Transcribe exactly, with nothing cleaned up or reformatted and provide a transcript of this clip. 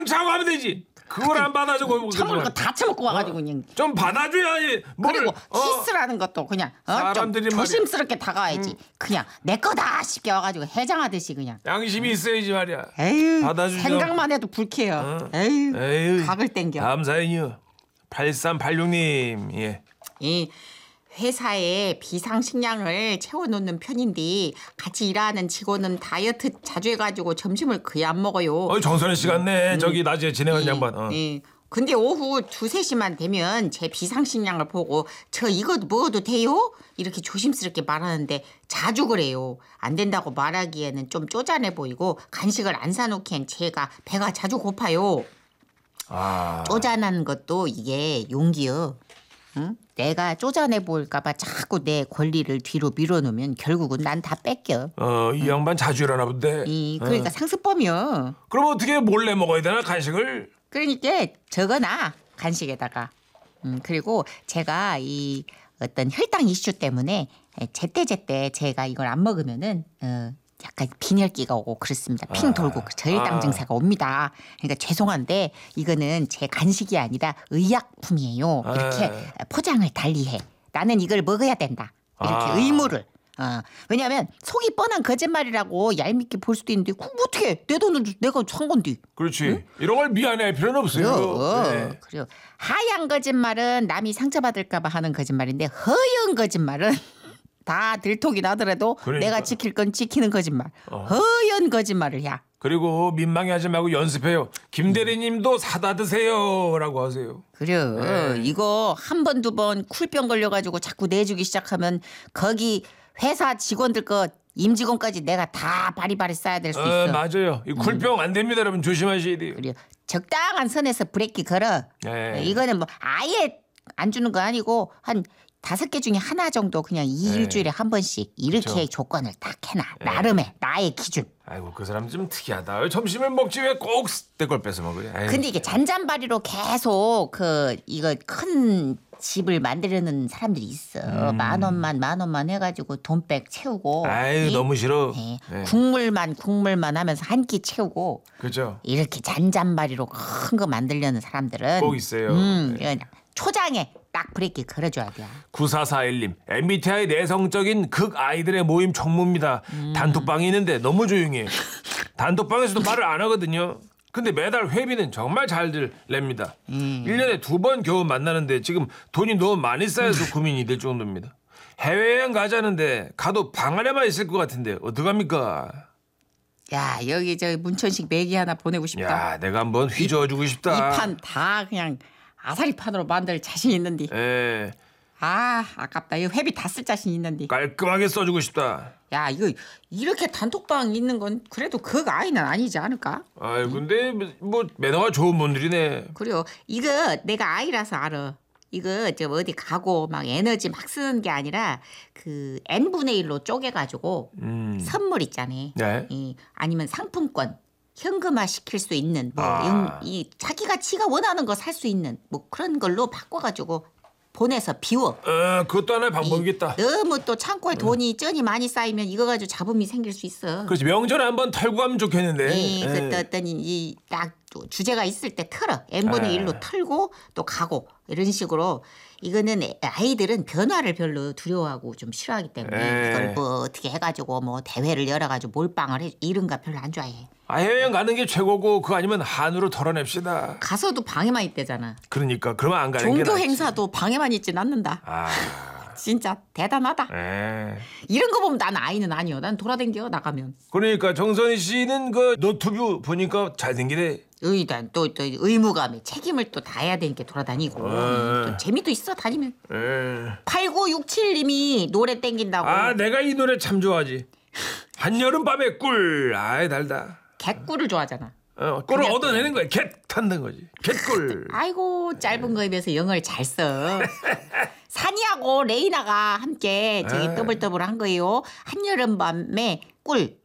사과하면 되지. 그걸 안 받아주고 처먹을 거 다 처먹고 와가지고 그냥. 좀 받아줘야지. 뭘, 그리고 어? 키스라는 것도 그냥 어? 좀 사람들이 말이야. 조심스럽게 다가와야지. 그냥 내 거다 싶게 와가지고 해장하듯이 그냥. 양심이 있어야지 말이야. 에휴, 받아주죠. 생각만 해도 불쾌해요. 어? 에휴, 에휴, 각을 땡겨. 다음 사연이요. 팔삼팔육 님. 예. 이 회사에 비상식량을 채워놓는 편인데 같이 일하는 직원은 다이어트 자주 해가지고 점심을 거의 안 먹어요. 어, 정선혜 씨 같네. 음. 저기 낮에 진행하는 예, 양반. 어. 예. 근데 오후 두세 시만 되면 제 비상식량을 보고 저 이거 먹어도 돼요? 이렇게 조심스럽게 말하는데 자주 그래요. 안 된다고 말하기에는 좀 쪼잔해 보이고 간식을 안 사놓기엔 제가 배가 자주 고파요. 아. 쪼잔한 것도 이게 용기요. 응? 내가 쪼잔해 보일까봐 자꾸 내 권리를 뒤로 밀어놓으면 결국은 난 다 뺏겨. 어, 이 양반 자주 일하나 본데. 이 그러니까 어. 상습범이요. 그럼 어떻게 몰래 먹어야 되나 간식을? 그러니까 적어놔 간식에다가. 음, 그리고 제가 이 어떤 혈당 이슈 때문에 제때제때 제가 이걸 안 먹으면은 어, 약간 빈혈기가 오고 그렇습니다. 핑 아. 돌고 저혈당 아. 증세가 옵니다. 그러니까 죄송한데 이거는 제 간식이 아니라 의약품이에요. 이렇게 아. 포장을 달리해. 나는 이걸 먹어야 된다. 이렇게 아. 의무를. 어, 왜냐하면 속이 뻔한 거짓말이라고 얄밉게 볼 수도 있는데 그럼 어떻게 내 돈을 내가 산 건데. 그렇지. 응? 이런 걸 미안해할 필요는 없어요. 그래요. 네. 그래요. 하얀 거짓말은 남이 상처받을까 봐 하는 거짓말인데 허연 거짓말은 다 들통이 나더라도 그러니까. 내가 지킬 건 지키는 거짓말. 어. 허연 거짓말을 해. 그리고 민망해하지 말고 연습해요. 김 대리님도 사다 드세요라고 하세요. 그래요. 네. 이거 한 번 두 번 쿨병 걸려가지고 자꾸 내주기 시작하면 거기 회사 직원들 거 임직원까지 내가 다 바리바리 써야 될 수 있어. 어, 맞아요. 이 쿨병 안 됩니다, 여러분. 조심하셔야 돼요. 그래요. 적당한 선에서 브레이크 걸어. 네. 이거는 뭐 아예 안 주는 거 아니고 한 다섯 개 중에 하나 정도 그냥 일주일에 한 번씩 이렇게 네. 그쵸. 조건을 딱 해놔. 나름의 나의 기준. 아이고 그 사람 좀 특이하다. 점심을 먹지 왜 꼭 내 걸 뺏어 먹어요? 아이고. 근데 이게 잔잔바리로 계속 그 이거 큰 집을 만들려는 사람들이 있어. 만 원만 만 원만 해가지고 돈백 채우고. 음. 아유 이? 너무 싫어. 네. 네. 국물만 국물만 하면서 한 끼 채우고 그죠? 이렇게 잔잔바리로 큰 거 만들려는 사람들은 꼭 있어요. 음, 네. 이거 초장에 딱 브레이크 걸어줘야 돼. 구사사일 님 엠비티아이 내성적인 극 아이들의 모임 총무입니다. 음. 단톡방이 있는데 너무 조용해. 단톡방에서도 말을 안 하거든요. 근데 매달 회비는 정말 잘들 냅니다. 음. 일 년에 두 번 겨우 만나는데 지금 돈이 너무 많이 쌓여서 고민이 될 정도입니다. 해외여행 가자는데 가도 방 안에만 있을 것 같은데 어떡합니까? 야 여기 저 문천식 매기 하나 보내고 싶다. 야 내가 한번 휘저어주고 싶다. 이 판 다 그냥 아사리판으로 만들 자신 있는데. 예, 아 아깝다. 이거 회비 다 쓸 자신 있는데. 깔끔하게 써주고 싶다. 야 이거 이렇게 단톡방 있는 건 그래도 그 아이는 아니지 않을까? 아이 근데 뭐 매너가 좋은 분들이네. 그래요. 이거 내가 아이라서 알아. 이거 저 어디 가고 막 에너지 막 쓰는 게 아니라 그 n분의 일로 쪼개가지고 음. 선물 있잖아요. 네. 이, 아니면 상품권 현금화 시킬 수 있는 뭐 아. 영- 이 자기가 지가 원하는 거 살 수 있는 뭐 그런 걸로 바꿔가지고 보내서 비워. 어, 그것도 하나의 방법이겠다. 이, 너무 또 창고에 돈이 쩐이 많이 쌓이면 이거 가지고 잡음이 생길 수 있어. 그렇지 명절에 한번 털고 가면 좋겠는데. 이 예. 그때 어떤 이딱 주제가 있을 때 털어 n분의 예. 일로 털고 또 가고 이런 식으로 이거는 애- 아이들은 변화를 별로 두려워하고 좀 싫어하기 때문에 예. 이걸 뭐 어떻게 해가지고 뭐 대회를 열어가지고 몰빵을 해 이런 거 별로 안 좋아해. 아, 해외여행 가는 게 최고고 그거 아니면 한우로 털어냅시다. 가서도 방에만 있대잖아. 그러니까 그러면 안 가는 게 종교 낫지. 행사도 방에만 있진 않는다. 아, 진짜 대단하다. 에. 이런 거 보면 난 아이는 아니요. 난 돌아댕겨 나가면. 그러니까 정선희 씨는 그 노트뷰 보니까 잘생기네. 의단 또, 또 의무감에 책임을 또 다해야 되니까 돌아다니고 어. 또 재미도 있어 다니면. 에. 팔구육칠 님이 노래 땡긴다고. 아, 내가 이 노래 참 좋아하지. 한여름 밤의 꿀. 아이 달다. 개꿀을 좋아하잖아. 어, 꿀을 그냥- 얻어내는 거야. 갯 탄다는 거지. 갯꿀. 아이고 짧은 거에 비해서 영어를 잘 써. 산이하고 레이나가 함께 저기 에. 더블더블 한 거예요. 한여름 밤에 꿀.